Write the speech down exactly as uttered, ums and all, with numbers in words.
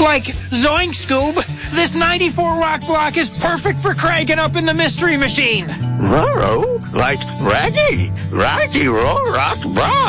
Like, zoink, Scoob, this ninety-four rock block is perfect for cranking up in the Mystery Machine. Roro, like Raggy, Raggy Roll Rock Block.